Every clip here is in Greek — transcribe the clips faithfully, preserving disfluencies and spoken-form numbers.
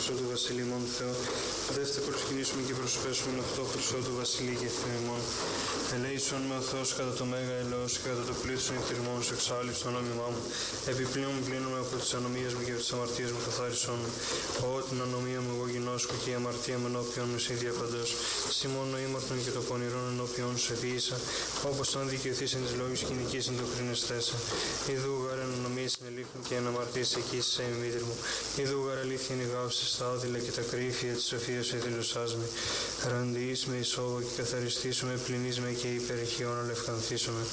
Χρυσό του Βασιλείου ημών Θεό. Δεύτερο προσκυνήσουμε και προσπέσουμε αυτό Χρυσό του Βασιλείου και Θεού ημών. Ελέησον με ο Θεός κατά το μέγα ελαιός και κατά το πλήθος των ηθυρμών σου εξάλληψη το νόμιμά μου. Επιπλέον πλύνομαι από τις ανομίες μου και από τις αμαρτίες μου καθάρισόν μου. Ω την ανομία μου εγώ γινώσκω και η αμαρτία μου ενώπιον μου σε ίδια παντός. Σι μόνο ήμαρτον και το πονηρόν ενώπιον σου επίησα. Όπως αν δικαιωθείς εν της λόγης και νικής εν το κρίνεστέσαι. Ιδού γαρ εν ανομίες συνελήφθην και εν αμαρτίες εκεί σε ημίδρυ μου. Ιδού γαρ αλήθεια είναι γάψη στα άδειλα και τα κρύφια της σοφίας σου δηλωσάς με. Ραντιείς με εισόδο και καθαριστήσω με, πλυνείς με και υπερηχιών αλευκανθήσω με.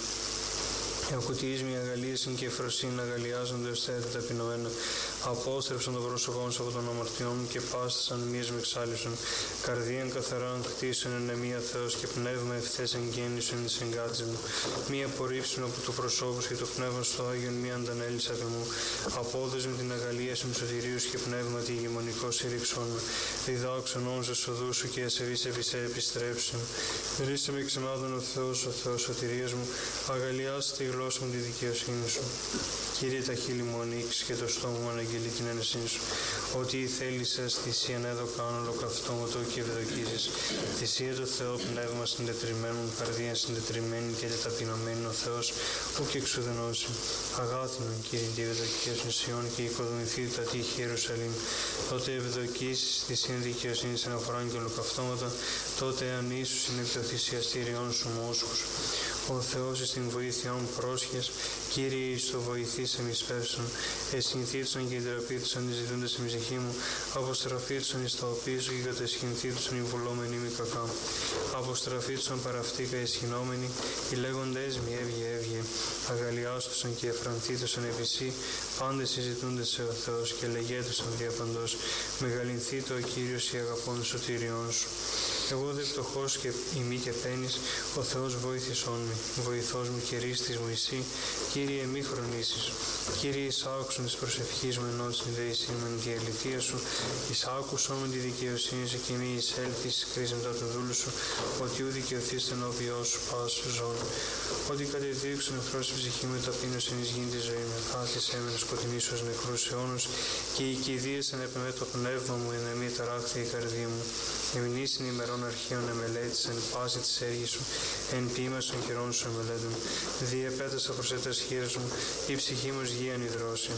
Ακουτιείς με αγαλίασιν και εφροσύνη αγαλιάζονται ως θέατα ταπεινωμένα. Απόστρεψαν το πρόσωπό μου από τον αμαρτιών μου και πάστασαν μίας με εξάλλησον. Καρδίαν καθαράν κτίσον εν εμία Θεός και πνεύμα ευθές εγγέννησον εις εγκάτσε μου. Μία απορρίψουν από το προσώπου και το πνεύμα στο Άγιον μία αντανέλησα από μου. Απόδες με την αγαλίασιν σωτηρίους και πνεύμα τη ηγεμονικός ήρυξον με. Διδάξον όμως εσοδού σου και ασεβείς επισέ επιστρέψουν. Ρίσε με ξεμάτων ο Θεός, ο Θεός σωτηρίας μου. Αγαλιάστε τη γλώσσα μου τη δικαιοσύνη σου. Κύριε, τα χείλη μου ανοίξεις και το στόμα μου αναγγελεί την ένεσή σου. Ότι η θέλησες θυσίαν έδω κάνω ολοκαυτώματο και ευδοκίζεις. Θυσία το Θεό πνεύμα συντετριμένων, καρδία συντετριμένη και ταπεινωμένη ο Θεός, ου και εξουδενώσει. Αγάθινον Κύριε τη ευδοκία σου Σιών και οικοδομηθεί τα τείχη Ιερουσαλήμ. Τότε ευδοκίσεις θυσίαν δικαιοσύνης αναφοράν και ολοκαυτώματα, τότε αν ίσους είναι το θυσιαστήριόν σου μόσχους. Ο Θεός εις την βοήθειά μου πρόσχες, Κύριε εις το βοηθείς εμείς πεύσον, εσυνθήτουσαν και εντραπήτουσαν οι ζητούντες στην ψυχή μου, αποστραφήτουσαν εις τα οποία σου και κατεσχυνθήτουσαν οι βουλόμενοι μη κακά. Αποστραφήτουσαν παραυτήκα εσχυνόμενοι, οι λέγοντες μη έβγε έβγε, αγαλιάστουσαν και εφρανθήτουσαν επί σύ, πάντες συζητούντες σε ο Θεός και λεγέτουσαν διαπαντός, μεγαλυνθήτω ο Κύριος η αγαπών σωτήριών σου. Εγώ δε πτωχός και ημί και πένης, ο Θεός βοήθησόν με, βοηθός μου και ρίστης μου εσύ, Κύριε μη χρονίσεις. Κύριε εισάκουσον της προσευχής μου ενώ της ιδέησή μου τη αληθεία σου, εισάκουσον με τη δικαιοσύνη σου και μη εισέλθεις κρίση μετά του δούλου σου, ότι ου δικαιωθείς τον όποιό σου πάσου ζών. Ότι κατεδίωξον εχθρός η ψυχή μου ταπείνωσεν εις γήν τη ζωή με, χάθης έμενε σκοτεινής ως νεκρούς αιώνους και οι κηδείες ανέπαιμε το πνεύμα μου εν εμή ταράχθη η καρδία μου. Εμεινήσιν ημερών αρχαίων εμελέτησεν πάση της έργης σου, εν ποίημας των χειρών σου εμελέτων. Διεπέτασα προς έτας χείρας μου, η ψυχή μου γίαν υδρώσει.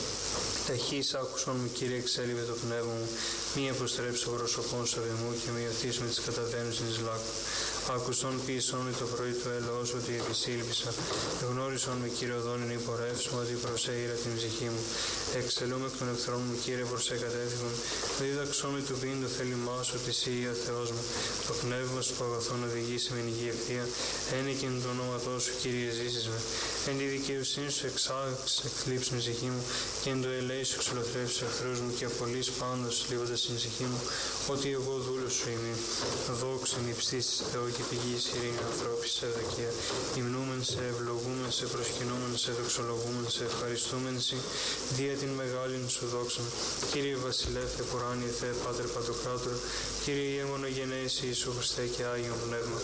Ταχύς άκουσον μου Κύριε εξέλιβε το πνεύμα μου, μη αποστρέψω πρόσωπον σου αβεμού και μη οθείς με τις καταδένουσιν εις λάκου. Άκουσον ποιησόν με το πρωί του έλεος ότι επισήλπισα. Γνώρισον με Κύριε οδόνιν υπορεύσουμε ότι προσέειρα την ψυχή μου. Εξελούμε εκ των εχθρών μου Κύριε προσέ κατέφυγον. Δίδαξον με του πίν το θέλημά σου ότι εσύ ο Θεός μου. Το πνεύμα σου που αγαθόν οδηγήσει με νοική ευθεία. Ένε και εν το όνοματό σου Κύριε ζήσεις με. Εν τη δικαιοσύνη σου εξάξεις εκθλίψη την ψυχή μου και εν το ελέη σου εξολοθρεύσεις εχθρούς μου και απολύς πάντως λίβοντας την ψυχή μου ότι εγώ δούλος σου είμαι. Δόξεν υψίστης Θεό και πηγής ειρήνη ανθρώπης σε ευδοκία. Υμνούμεν σε, ευλογούμεν σε, προσκυνούμεν σε, δοξολογούμεν σε, ευχαριστούμεν σε, δια την μεγάλην σου δόξαν. Κύριε Βασιλεύθε, Πουράνιε Θεέ, Πάτερ Παντοκράτορ, Κύριε Ιέμονο γενναίσαι Ιησού Χριστέ και Άγιον Πνεύμα.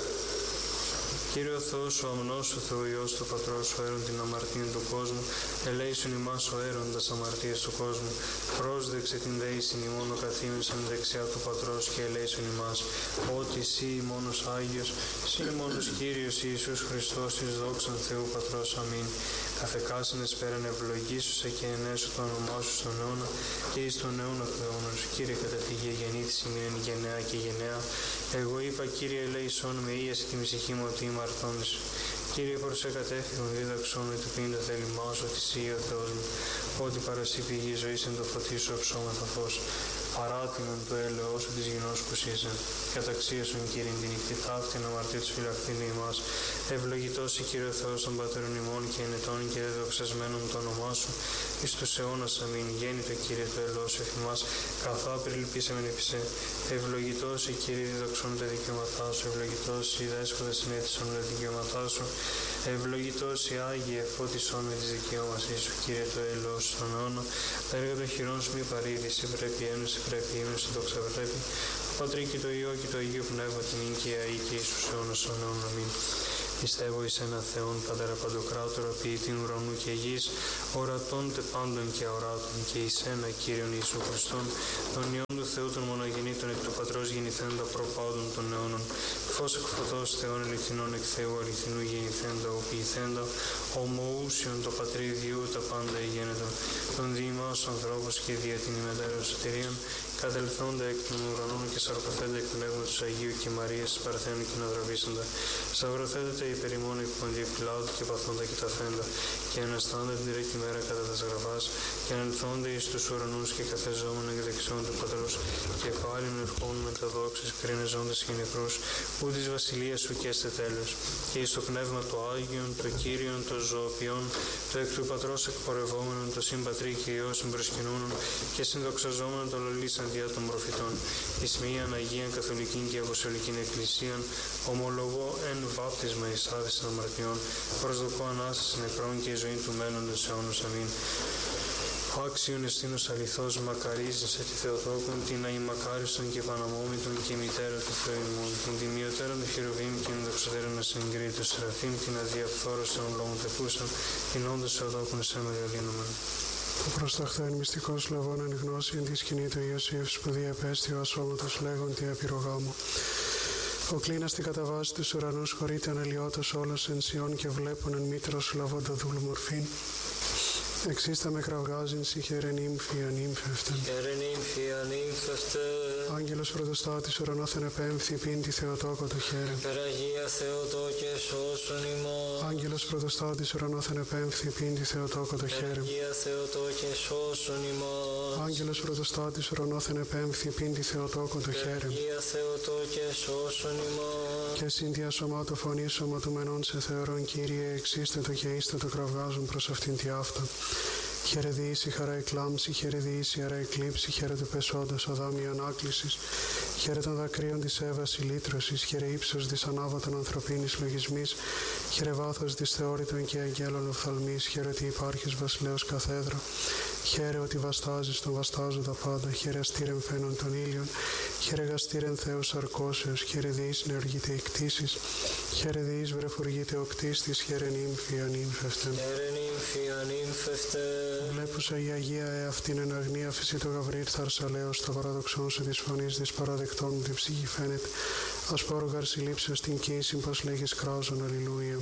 Κύριε ο Θεός, ο αμνός ο Θεοϊός του Πατρός, ο έρων την αμαρτία του κόσμου, ελέησον ημάς ο έροντας αμαρτίες του κόσμου, πρόσδεξε την δέησιν ημών ο καθήμενσαν δεξιά του Πατρός και ελέησον ημάς, ότι εσύ μόνος Άγιος, εσύ μόνος Κύριος Ιησούς Χριστός, εις δόξαν Θεού Πατρός, αμήν. Καθεκάσιν εσπέραν ευλογήσουσε και ενέσου το όνομά σου στον αιώνα και εις τον αιώνα του αιώνος. Κύριε καταφυγή γεννήθηση μην γενναία και γενναία. Εγώ είπα Κύριε ελέησον με ίαση τη ψυχή μου ότι είμαι αρτώνης. Κύριε προσέ κατέφυγον δίδαξον με του πίν το θέλημά σου ότι εσύ ο Θεός μου. Ότι παρασύ πηγή ζωής εν το φωτί σου αξώματα φως. Παράτηνον το έλεος σου της γινός που σύζε. Καταξίασον Κύριε την νυχτή ταύτην αμαρτία τους φυλαχθήνε ημάς. Ευλογητός η Κύριε ο Θεός των πατέρων ημών και ενετών και δεδοξασμένων το όνομά σου. Εις τους αιώνας αμήν γέννητο Κύριε το έλεος σου εφημάς. Καθά περιλυπήσαμεν επισέ. Ευλογητός η Κύριε διδοξών τα δικαιώματά σου. Ευλογητός οι δέσποτες συνέτησον τα δικαιώματά σου. Ευλογητός η Άγιε φώτισόν με τις δικαιώμασής σου. Κύριε το έλεος στον αιώνα. Τα έργα των χειρών σου μη παρήδηση. Πρέπει ένωση, πρέπει ήμνωση, δόξα πρέπει. Το Πατρί και το Υιό και το Αγίο Πνεύμα την νίκαια ή και εις τους αιώνας των αιώνων. Αμήν. Πιστεύω εις ένα Θεόν Πατέρα Παντοκράτορα, ποιητήν ουρανού και γης, ορατών τε πάντων και αοράτων, και εις ένα Κύριον Ιησού Χριστόν, τον Υιόν του Θεού των μονογεννήτων εκ του Πατρός γεννηθέντα προπάντων των αιώνων, φως εκ φωτός Θεών αληθινών εκ Θεού αληθινού γεννηθέντα, οποιηθέντα, ομοούσιον το Πατρίδιου τα πάντα εγένετο, τον διημάς ανθρώπους και δια την ημετέρω σωτηρίαν, κατελθόντα εκ των ουρανών και σαρκοθέντα εκ πνεύματος του Αγίου και Μαρίας Παρθένου και ναδραβήσαντα, σταυρωθέντα υπερ ημών εκ Ποντίου Πιλάτου και παθόντα και ταθέντα, και αναστάντα την τρίτη μέρα κατά τας γραφάς, και ανελθόντα εις τους ουρανούς και καθεζόμενα εκ δεξιών του Πατρός, και πάλιν ερχόμουν με τα δόξης κρίνες ζώντας και νεκρούς, που της βασιλείας σου και έστε τέλος, και εις το πνεύμα το Άγιον, το Κύριον, το ζωοποιών, το εκ του Πατρός εκπορευόμενον, το συμπατρί και Υιό συμπροσκυνούμενον, και συνδοξαζόμενον το λολίσαν διά των προφητών, εις μίαν Αγίαν Καθολικήν και Αποστολικήν Εκκλησίαν, ομολογώ εν βάπτισμα εις άδειας των αμαρτιών, προσδοκώ ανάσταση νεκρών και η ζωή του μέλλοντος αιώνος. Αμήν. Άξιον εστίνος αληθώς μακαρίζεσαι τη Θεοτόκον, την αημακάριστον και παναμόμητον και μητέρα του Θεού ημών, την τιμιωτέρων του Χερουβίμ και την δοξωτέρων ασυγκρίτου του Σεραφείμ, την αδιαφθόρωσαν λόγων τεκούσαν, την όντως Θεοτόκον σε μεγαλύνομεν. Ο προσταχθέν εν μυστικός λαβών εν γνώση εν τη σκηνή του Ιωσήφ που διαπέστη ο ασώματος λέγον τη απειρογάμου. Ο κλίνας την καταβάση τους ουρανούς χωρείται ανελιώτος όλος εν Σιών και βλέπουν εν μήτρος λαβώντα δούλου μορφήν. Εξίστα με κραυγάζειν σοι χαίρεν ύμφη ανύμφευτεν. Χαίρεν ύμφη ανύμφευτεν. Άγγελος πρωτοστάτης ουρανόθεν επέμφθη πίν τη Θεοτόκο του χαίρεν. Υπεραγία Θεοτόκε σώσον ημών. Άγγελος πρωτοστάτης ουρανόθεν επέμφθη πίν τη Θεοτόκο του χαίρεν. Υπεραγία Θεοτόκε σώσον ημών. Άγγελος πρωτοστάτης ουρανόθεν επέμφθη πίν τη Θεοτόκο του χαίρεν. Υπεραγία Θεοτόκε σώσον ημών. Και σύνθια σωμάτω φωνή σωματουμενών σε θεωρών Κύριε, εξήστε το και είστε το κραυγάζουν προς αυτήν τη αυτά. Χαίρε διήσει χαρά εκλάμψη, χαίρε διήσει χαρά εκλείψη, χαίρε του πεσόντος οδάμι ανάκλησης, χαίρε των δακρύων της έβαση λύτρωσης, χαίρε ύψος της ανάβατων ανθρωπίνης λογισμής, χαίρε βάθος της θεώρητων και αγγέλων οφθαλμής, χαίρε ότι υπάρχεις βασιλέως καθέδρα, χαίρε ότι βαστάζεις τον βαστάζοντα πάντα, χαίρε αστήρεν φαίνον των ήλιων, χαίρε γαστήρεν Θεός αρκώσεως, χαίρε διείς νεοργείται οι κτήσεις, χαίρε διείς βρεφουργείται ο κτίστης, χαίρε νύμφη ανύμφευτεν. Χαίρε νύμφη ανύμφευτεν. Βλέπουσα η Αγία εαυτήν εν αγνία φυσί το Γαβρίλ θαρσαλέως τα παραδοξών σου της φωνής της παραδεκτών μου τη ψυχή φαίνεται. Ασπόρο γαρσιλήψεως την κοίηση πως λέγεις κράζον αλληλούια.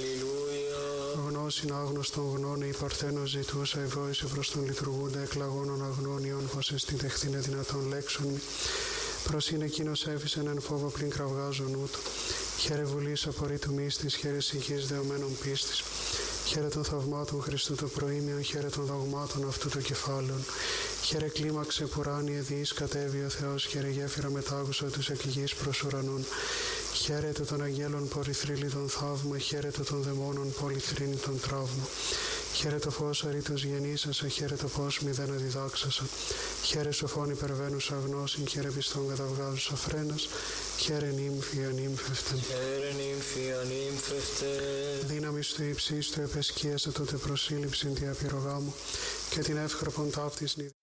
Αλληλούια. Γνώσιν άγνωστον γνώνε η Παρθένος ζητούσα ευόησε προς τον λειτουργούντα εκλαγώνων αγνώνιον πως εστί τεχθήνε δυνατόν λέξον μη. Προς είναι εκείνος έφυσεν εν φόβο πλην κραυγάζον ούτω. Χαίρε βουλής απορρίτου μύστης, χαίρε συγχύς δεωμένων πίστης. Χαίρε των θαυμάτων Χριστού το προήμιον, χαίρε των δογμάτων αυτού το κεφάλαιον. Χαίρε κλίμαξε πουράνιε διείς κατέβει ο Θεός, χαίρε γέφυρα μετάγουσα τους εκ γης προς ουρανών. Χαίρετε των αγγέλων πορυθρύλιτον θαύμα, χαίρετε των δαιμόνων πολυθρύνητον τραύμα. Χαίρε το φως αρήτως γεννήσασα, χαίρε το πώς μηδέν αδιδάξασα. Χαίρε σοφών υπερβαίνουσα γνώσιν, χαίρε πιστών καταβγάζουσα φρένας. Χαίρε νύμφη ανύμφευτεν. Χαίρε νύμφη ανύμφευτεν. Δύναμις του υψίστου επεσκίασε τότε προσήλυψην τη απειρογάμου και την εύχροπον ταύτης